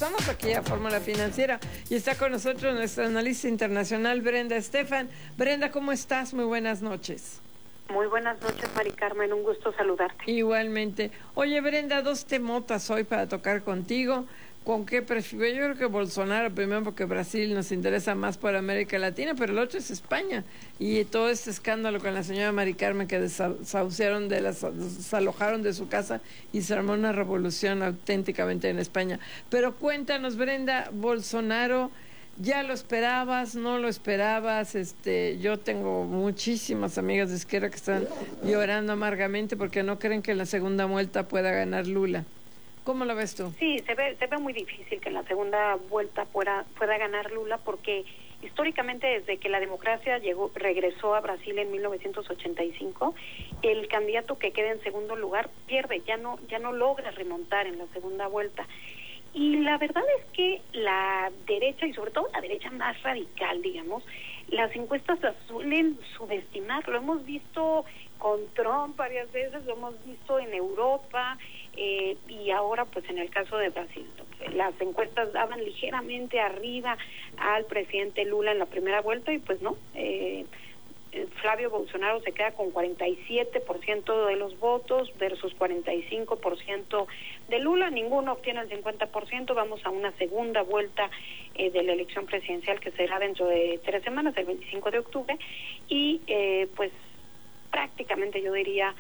regresamos aquí a Fórmula Financiera y está con nosotros nuestra analista internacional Brenda Estefan. Brenda, ¿cómo estás? Muy buenas noches. Muy buenas noches, Mari Carmen, un gusto saludarte. Igualmente. Oye, Brenda, dos temotas hoy para tocar contigo. ¿Con qué prefiero? Yo creo que Bolsonaro primero, porque Brasil nos interesa más por América Latina, pero el otro es España. Y todo este escándalo con la señora Mari Carmen, que desalojaron de su casa y se armó una revolución auténticamente en España. Pero cuéntanos, Brenda, Bolsonaro, ¿ya lo esperabas? ¿No lo esperabas? Yo tengo muchísimas amigas de izquierda que están llorando amargamente porque no creen que en la segunda vuelta pueda ganar Lula. ¿Cómo lo ves tú? Sí, se ve muy difícil que en la segunda vuelta pueda ganar Lula, porque históricamente desde que la democracia regresó a Brasil en 1985, el candidato que queda en segundo lugar pierde, ya no logra remontar en la segunda vuelta. Y la verdad es que la derecha, y sobre todo la derecha más radical, digamos, las encuestas las suelen subestimar. Lo hemos visto con Trump varias veces, lo hemos visto en Europa, y ahora pues en el caso de Brasil. Las encuestas daban ligeramente arriba al presidente Lula en la primera vuelta y pues no, Flavio Bolsonaro se queda con 47% de los votos versus 45% de Lula. Ninguno obtiene el 50%. Vamos a una segunda vuelta de la elección presidencial que será dentro de 3 semanas, el 25 de octubre. Y pues prácticamente yo diría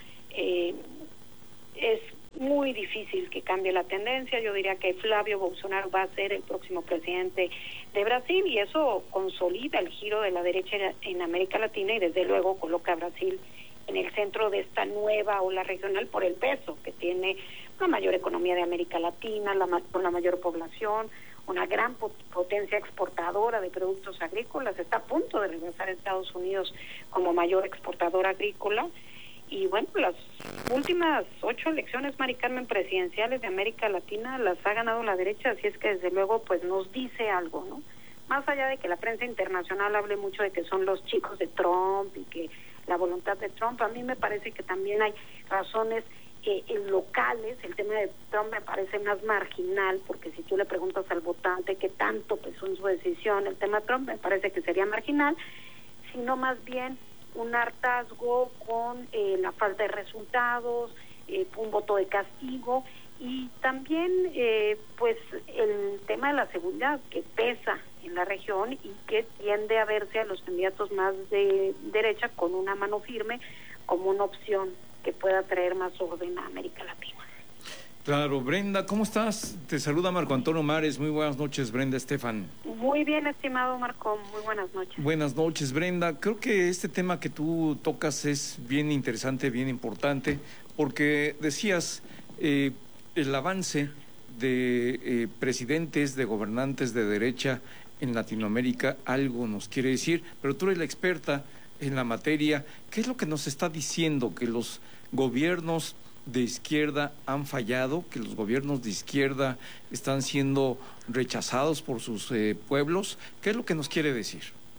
es muy difícil que cambie la tendencia. Yo diría que Flavio Bolsonaro va a ser el próximo presidente de Brasil y eso consolida el giro de la derecha en América Latina y desde luego coloca a Brasil en el centro de esta nueva ola regional por el peso que tiene la mayor economía de América Latina, con la mayor población, una gran potencia exportadora de productos agrícolas. Está a punto de regresar a Estados Unidos como mayor exportador agrícola. Y bueno, las últimas 8 elecciones, Mari Carmen, presidenciales de América Latina las ha ganado la derecha, así es que desde luego pues nos dice algo, ¿no? Más allá de que la prensa internacional hable mucho de que son los chicos de Trump y que la voluntad de Trump, a mí me parece que también hay razones locales. El tema de Trump me parece más marginal, porque si tú le preguntas al votante qué tanto pesó en su decisión el tema de Trump, me parece que sería marginal, sino más bien un hartazgo con la falta de resultados, un voto de castigo y también pues el tema de la seguridad que pesa en la región y que tiende a verse a los candidatos más de derecha con una mano firme como una opción que pueda traer más orden a América Latina. Claro, Brenda, ¿cómo estás? Te saluda Marco Antonio Mares. Muy buenas noches, Brenda Estefan. Muy bien, estimado Marco. Muy buenas noches. Buenas noches, Brenda. Creo que este tema que tú tocas es bien interesante, bien importante, porque decías el avance de presidentes, de gobernantes de derecha en Latinoamérica, algo nos quiere decir, pero tú eres la experta en la materia. ¿Qué es lo que nos está diciendo? Que los gobiernos de izquierda han fallado, que los gobiernos de izquierda están siendo rechazados por sus pueblos. ¿Qué es lo que nos quiere decir?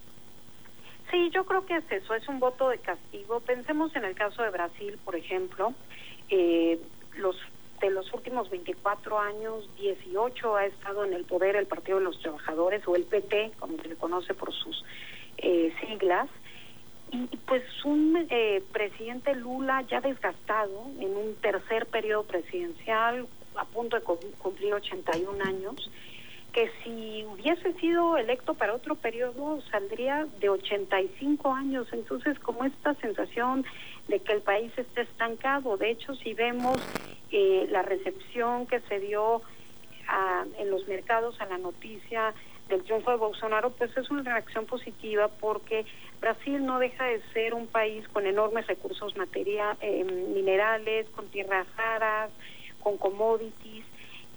Sí, yo creo que es eso, es un voto de castigo. Pensemos en el caso de Brasil, por ejemplo, de los últimos 24 años, 18 ha estado en el poder el Partido de los Trabajadores, o el PT, como se le conoce por sus siglas. Y pues un presidente Lula ya desgastado en un tercer periodo presidencial, a punto de cumplir 81 años, que si hubiese sido electo para otro periodo saldría de 85 años. Entonces, como esta sensación de que el país está estancado. De hecho, si vemos la recepción que se dio en los mercados a la noticia del triunfo de Bolsonaro, pues es una reacción positiva, porque Brasil no deja de ser un país con enormes recursos minerales, con tierras raras, con commodities,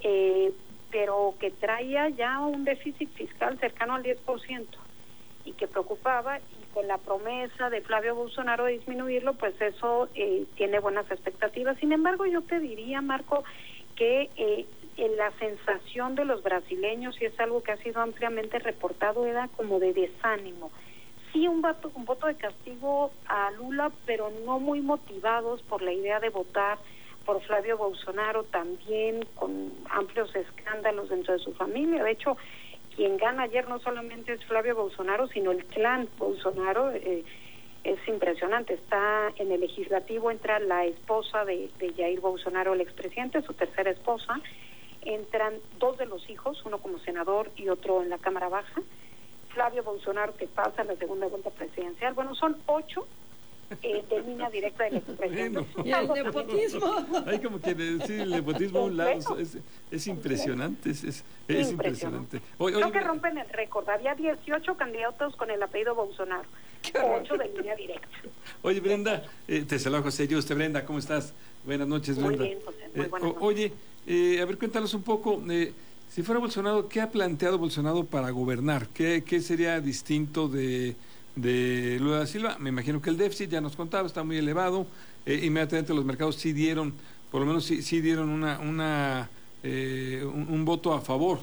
pero que traía ya un déficit fiscal cercano al 10% y que preocupaba, y con la promesa de Flavio Bolsonaro de disminuirlo, pues eso tiene buenas expectativas. Sin embargo, yo te diría, Marco, que en la sensación de los brasileños, y es algo que ha sido ampliamente reportado, era como de desánimo. Sí, un voto de castigo a Lula, pero no muy motivados por la idea de votar por Flavio Bolsonaro, también con amplios escándalos dentro de su familia. De hecho, quien gana ayer no solamente es Flavio Bolsonaro, sino el clan Bolsonaro. Es impresionante. Está en el legislativo, entra la esposa de Jair Bolsonaro, el expresidente, su tercera esposa. Entran dos de los hijos, uno como senador y otro en la Cámara Baja. Flavio Bolsonaro, que pasa a la segunda vuelta presidencial. Bueno, son 8 de línea directa del expresidente. Bueno, y el nepotismo. Hay como que decir el nepotismo a un lado. Es impresionante, es impresionante. Creo que rompen el récord. Había 18 candidatos con el apellido Bolsonaro. 8 de línea directa. Oye, Brenda, te saludo José Yuste. Brenda, ¿cómo estás? Buenas noches, Brenda. Muy bien, José. Muy buenas noches. Oye, a ver, cuéntanos un poco, si fuera Bolsonaro, ¿qué ha planteado Bolsonaro para gobernar? ¿Qué sería distinto de Lula da Silva? Me imagino que el déficit, ya nos contaba, está muy elevado. Inmediatamente los mercados sí dieron, por lo menos sí dieron un voto a favor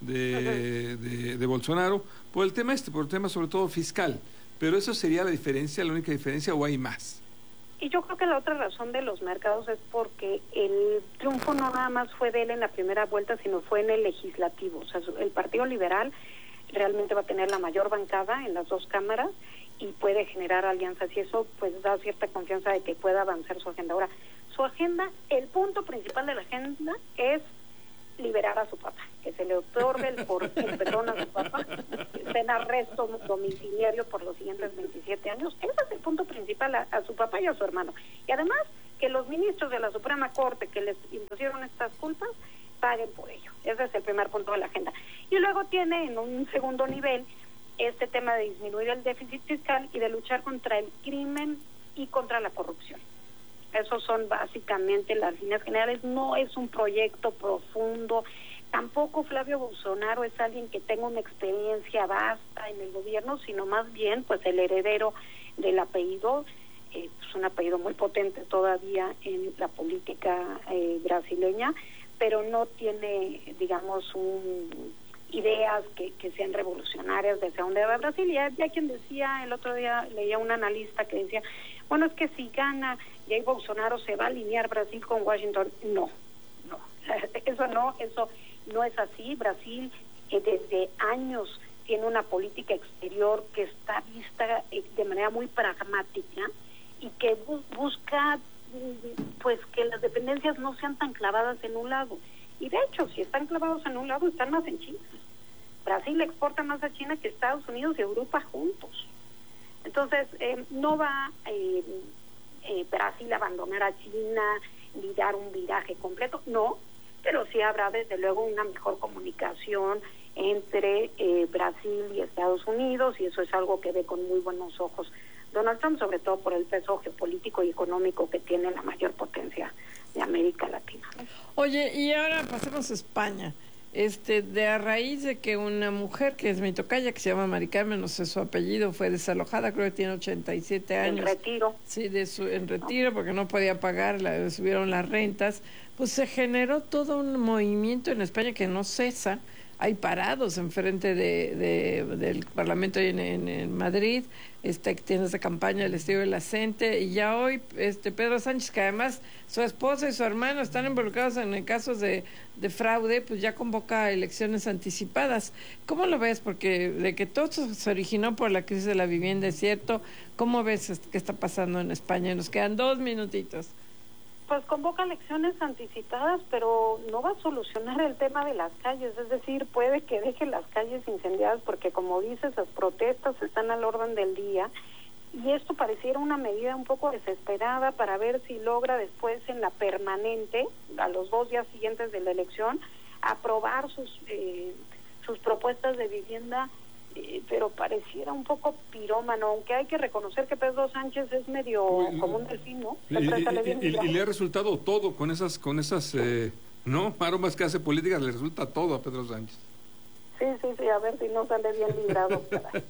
de Bolsonaro por el tema por el tema sobre todo fiscal. Pero eso sería la diferencia, la única diferencia, ¿o hay más? Y yo creo que la otra razón de los mercados es porque el triunfo no nada más fue de él en la primera vuelta, sino fue en el legislativo. O sea, el Partido Liberal realmente va a tener la mayor bancada en las dos cámaras y puede generar alianzas, y eso pues da cierta confianza de que pueda avanzar su agenda. Ahora, su agenda, el punto principal de la agenda es liberar a su papá, que se le otorgue el perdón a su papá, está en arresto domiciliario por los siguientes 27 años. Ese es el punto principal, a su papá y a su hermano. Y además, que los ministros de la Suprema Corte que les impusieron estas culpas paguen por ello. Ese es el primer punto de la agenda. Y luego tiene en un segundo nivel este tema de disminuir el déficit fiscal y de luchar contra el crimen y contra la corrupción. Esos son básicamente las líneas generales. No es un proyecto profundo. Tampoco Flavio Bolsonaro es alguien que tenga una experiencia vasta en el gobierno, sino más bien pues el heredero del apellido. Es un apellido muy potente todavía en la política brasileña, pero no tiene, digamos, ideas que sean revolucionarias de hacia dónde va Brasil. Y había quien decía, el otro día leía un analista que decía, bueno, es que si gana Jair Bolsonaro se va a alinear Brasil con Washington. No, eso no es así. Brasil desde años tiene una política exterior que está vista de manera muy pragmática y que busca pues que las dependencias no sean tan clavadas en un lado. Y de hecho, si están clavados en un lado, están más en China. Brasil exporta más a China que Estados Unidos y Europa juntos. Entonces, no va Brasil a abandonar a China ni dar un viraje completo, no, pero sí habrá desde luego una mejor comunicación entre Brasil y Estados Unidos, y eso es algo que ve con muy buenos ojos Donald Trump, sobre todo por el peso geopolítico y económico que tiene la mayor potencia de América Latina. Oye, y ahora pasemos a España. De a raíz de que una mujer que es mi tocaya, que se llama Mari Carmen, no sé su apellido, fue desalojada, creo que tiene 87 años. En retiro. Sí, en retiro, porque no podía pagar, subieron las rentas. Pues se generó todo un movimiento en España que no cesa. Hay parados enfrente del Parlamento en Madrid, que tiene esa campaña del estilo de la gente, y ya hoy Pedro Sánchez, que además su esposa y su hermano están involucrados en casos de fraude, pues ya convoca elecciones anticipadas. ¿Cómo lo ves? Porque de que todo esto se originó por la crisis de la vivienda, es cierto. ¿Cómo ves qué está pasando en España? Nos quedan 2 minutitos. Pues convoca elecciones anticipadas, pero no va a solucionar el tema de las calles, es decir, puede que deje las calles incendiadas porque, como dices, las protestas están al orden del día, y esto pareciera una medida un poco desesperada para ver si logra después en la permanente, a los 2 días siguientes de la elección, aprobar sus propuestas de vivienda, pero pareciera un poco pirómano, aunque hay que reconocer que Pedro Sánchez es medio como un delfín, ¿no? Y le ha resultado todo con esas no aromas que hace políticas, le resulta todo a Pedro Sánchez. Sí, a ver si no sale bien librado.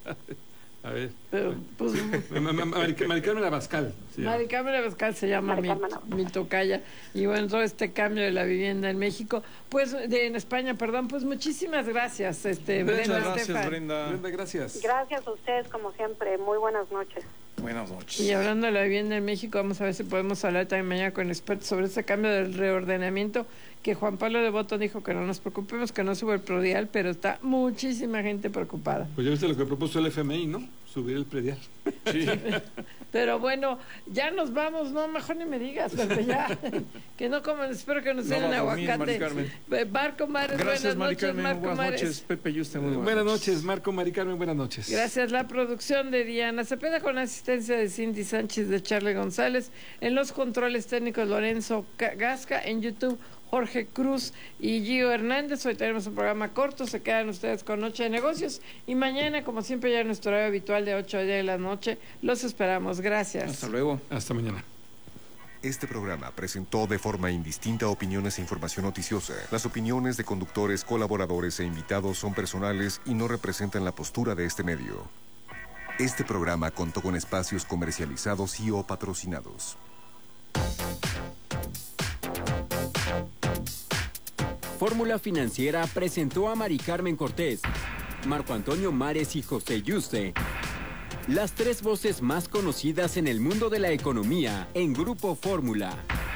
A ver, pues, Mari Carmen Abascal. Mari Carmen Abascal se llama mi tocaya. Y bueno, todo este cambio de la vivienda en México, pues en España, perdón, pues muchísimas gracias. Muchas gracias, Brenda. Brenda, gracias. Gracias a ustedes, como siempre. Muy buenas noches. Buenas noches. Y hablando de la vivienda en México, vamos a ver si podemos hablar también mañana con expertos sobre ese cambio del reordenamiento, que Juan Pablo de Botton dijo que no nos preocupemos, que no sube el predial, pero está muchísima gente preocupada. Pues ya viste lo que propuso el FMI, ¿no? Subir el predial. Sí. Pero bueno, ya nos vamos, no, mejor ni me digas, Pepe, ya. Que no coman, espero que nos den aguacate. Mari Carmen. Marco Mares, Gracias, buenas noches, Mari Carmen. Buenas noches, Pepe y usted, muy Buenas noches, Marco, Mari Carmen, buenas noches. Gracias. La producción de Diana Cepeda con la asistencia de Cindy Sánchez, de Charlie González. En los controles técnicos, Lorenzo Gasca. En YouTube, Jorge Cruz y Gio Hernández. Hoy tenemos un programa corto, se quedan ustedes con Noche de Negocios. Y mañana, como siempre, ya en nuestro horario habitual de 8 a 10 de la noche, los esperamos. Gracias. Hasta luego. Hasta mañana. Este programa presentó de forma indistinta opiniones e información noticiosa. Las opiniones de conductores, colaboradores e invitados son personales y no representan la postura de este medio. Este programa contó con espacios comercializados y o patrocinados. Fórmula Financiera presentó a Mari Carmen Cortés, Marco Antonio Mares y José Yuste, las tres voces más conocidas en el mundo de la economía en Grupo Fórmula.